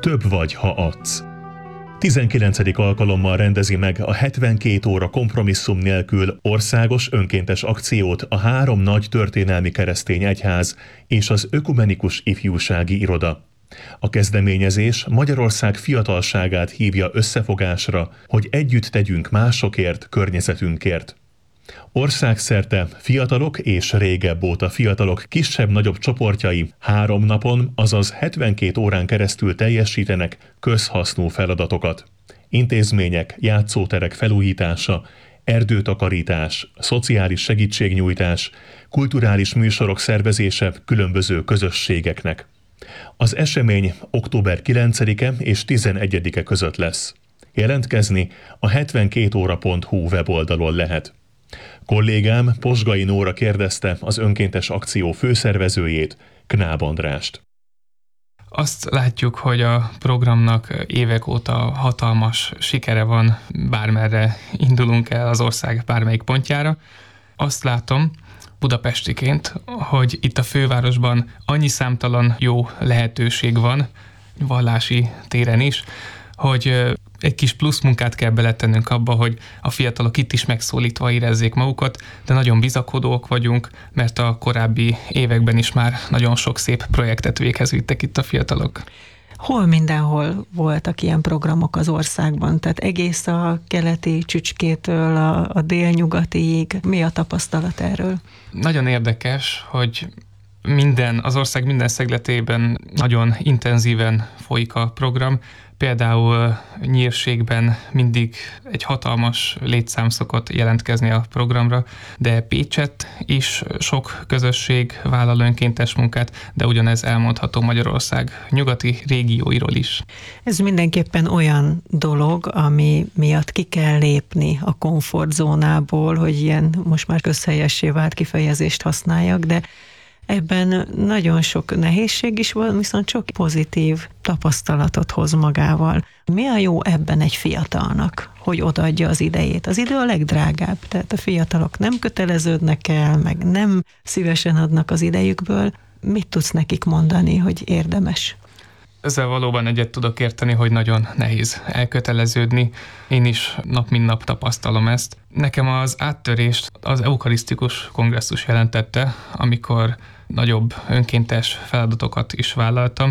Több vagy, ha adsz. 19. alkalommal rendezi meg a 72 óra kompromisszum nélkül országos önkéntes akciót a 3 nagy történelmi keresztény egyház és az Ökumenikus Ifjúsági Iroda. A kezdeményezés Magyarország fiatalságát hívja összefogásra, hogy együtt tegyünk másokért, környezetünkért. Országszerte fiatalok és régebb óta fiatalok kisebb-nagyobb csoportjai 3 napon, azaz 72 órán keresztül teljesítenek közhasznú feladatokat. Intézmények, játszóterek felújítása, erdőtakarítás, szociális segítségnyújtás, kulturális műsorok szervezése különböző közösségeknek. Az esemény október 9-e és 11-e között lesz. Jelentkezni a 72ora.hu weboldalon lehet. Kollégám Posgai Nóra kérdezte az önkéntes akció főszervezőjét, Knáb Andrást. Azt látjuk, hogy a programnak évek óta hatalmas sikere van, bármerre indulunk el az ország bármelyik pontjára. Azt látom budapestiként, hogy itt a fővárosban annyi számtalan jó lehetőség van, vallási téren is, hogy egy kis plusz munkát kell beletennünk abba, hogy a fiatalok itt is megszólítva érezzék magukat, de nagyon bizakodók vagyunk, mert a korábbi években is már nagyon sok szép projektet véghez vittek itt a fiatalok. Hol mindenhol voltak ilyen programok az országban? Tehát egész a keleti csücskétől a délnyugatiig. Mi a tapasztalat erről? Nagyon érdekes, hogy az ország minden szegletében nagyon intenzíven folyik a program. Például Nyírségben mindig egy hatalmas létszám szokott jelentkezni a programra, de Pécsett is sok közösség vállal önkéntes munkát, de ugyanez elmondható Magyarország nyugati régióiról is. Ez mindenképpen olyan dolog, ami miatt ki kell lépni a komfortzónából, hogy ilyen most már közhelyessé vált kifejezést használjak, de ebben nagyon sok nehézség is van, viszont sok pozitív tapasztalatot hoz magával. Mi a jó ebben egy fiatalnak, hogy odaadja az idejét? Az idő a legdrágább, tehát a fiatalok nem köteleződnek el, meg nem szívesen adnak az idejükből. Mit tudsz nekik mondani, hogy érdemes? Ezzel valóban egyet tudok érteni, hogy nagyon nehéz elköteleződni. Én is nap mint nap tapasztalom ezt. Nekem az áttörést az eukarisztikus kongresszus jelentette, amikor nagyobb önkéntes feladatokat is vállaltam,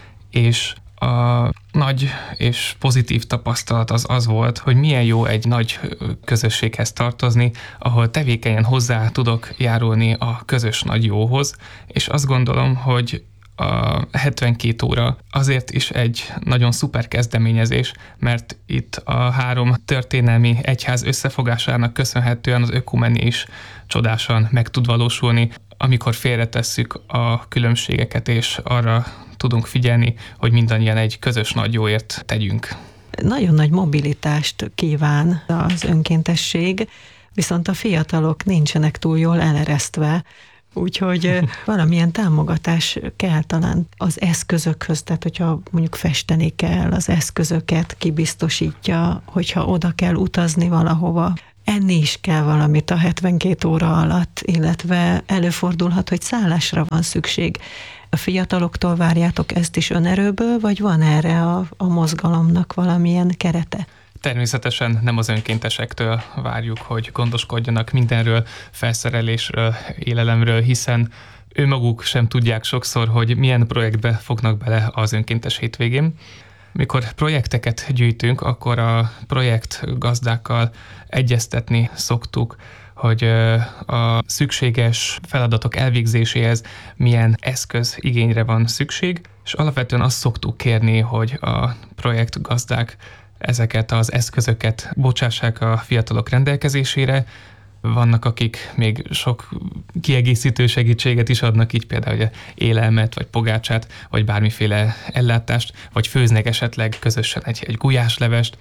és a nagy és pozitív tapasztalat az volt, hogy milyen jó egy nagy közösséghez tartozni, ahol tevékenyen hozzá tudok járulni a közös nagy jóhoz, és azt gondolom, hogy a 72 óra azért is egy nagyon szuper kezdeményezés, mert itt a 3 történelmi egyház összefogásának köszönhetően az ökumeni is csodásan meg tud valósulni, amikor félretesszük a különbségeket, és arra tudunk figyelni, hogy mindannyian egy közös nagy jóért tegyünk. Nagyon nagy mobilitást kíván az önkéntesség, viszont a fiatalok nincsenek túl jól eleresztve, úgyhogy valamilyen támogatás kell talán az eszközökhöz, tehát hogyha mondjuk festeni kell, az eszközöket kibiztosítja, hogyha oda kell utazni valahova. Enni is kell valamit a 72 óra alatt, illetve előfordulhat, hogy szállásra van szükség. A fiataloktól várjátok ezt is önerőből, vagy van erre a mozgalomnak valamilyen kerete? Természetesen nem az önkéntesektől várjuk, hogy gondoskodjanak mindenről, felszerelésről, élelemről, hiszen őmaguk sem tudják sokszor, hogy milyen projektbe fognak bele az önkéntes hétvégén. Mikor projekteket gyűjtünk, akkor a projektgazdákkal egyeztetni szoktuk, hogy a szükséges feladatok elvégzéséhez milyen eszköz igényre van szükség, és alapvetően azt szoktuk kérni, hogy a projektgazdák ezeket az eszközöket bocsássák a fiatalok rendelkezésére. Vannak, akik még sok kiegészítő segítséget is adnak, így például élelmet, vagy pogácsát, vagy bármiféle ellátást, vagy főznek esetleg közösen egy gulyáslevest.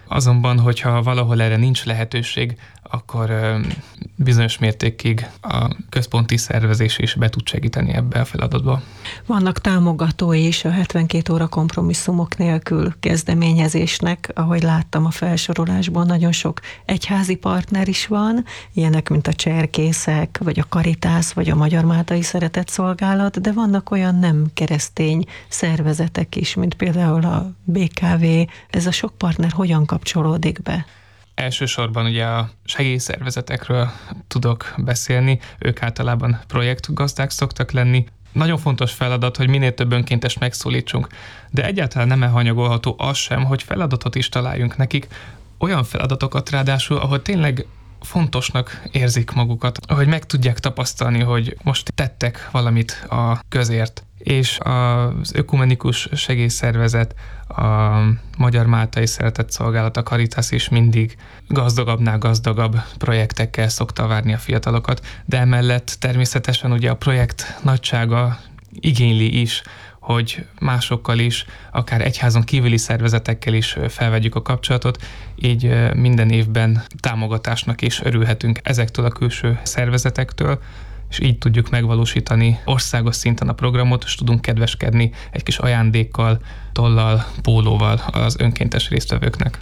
Azonban, hogyha valahol erre nincs lehetőség, akkor bizonyos mértékig a központi szervezés is be tud segíteni ebbe a feladatba. Vannak támogatói is a 72 óra kompromisszumok nélkül kezdeményezésnek, ahogy láttam a felsorolásból, nagyon sok egyházi partner is van, ilyenek, mint a Cserkészek, vagy a Caritas, vagy a Magyar Máltai Szeretetszolgálat, de vannak olyan nem keresztény szervezetek is, mint például a BKV. Ez a sok partner hogyan kapcsolódik be? Elsősorban ugye a segélyszervezetekről tudok beszélni, ők általában projektgazdák szoktak lenni. Nagyon fontos feladat, hogy minél több önkéntes megszólítsunk, de egyáltalán nem elhanyagolható az sem, hogy feladatot is találjunk nekik, olyan feladatokat ráadásul, ahol tényleg fontosnak érzik magukat, ahogy meg tudják tapasztalni, hogy most tettek valamit a közért. És az ökumenikus segélyszervezet, a Magyar Máltai Szeretetszolgálat, a Caritas is mindig gazdagabbnál gazdagabb projektekkel szokta várni a fiatalokat, de emellett természetesen ugye a projekt nagysága igényli is, hogy másokkal is, akár egyházon kívüli szervezetekkel is felvegyük a kapcsolatot, így minden évben támogatásnak is örülhetünk ezektől a külső szervezetektől, és így tudjuk megvalósítani országos szinten a programot, és tudunk kedveskedni egy kis ajándékkal, tollal, pólóval az önkéntes résztvevőknek.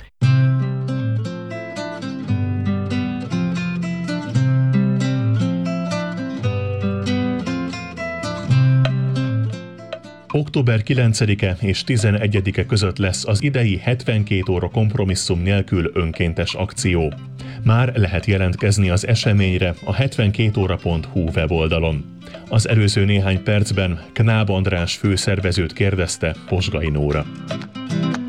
Október 9-e és 11-e között lesz az idei 72 óra kompromisszum nélkül önkéntes akció. Már lehet jelentkezni az eseményre a 72ora.hu weboldalon. Az előző néhány percben Knáb András főszervezőt kérdezte Posgai Nóra.